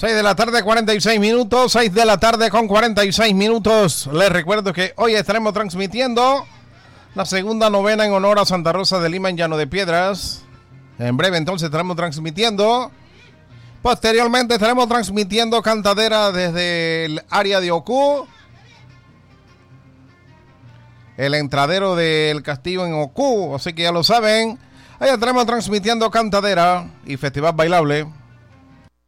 6 de la tarde, 46 minutos. 6 de la tarde con 46 minutos. Les recuerdo que hoy estaremos transmitiendo la segunda novena en honor a Santa Rosa de Lima en Llano de Piedras. En breve entonces estaremos transmitiendo. Posteriormente estaremos transmitiendo cantadera desde el área de Ocú. El entradero del castillo en Ocú. Así que ya lo saben. Ahí estaremos transmitiendo cantadera y festival bailable.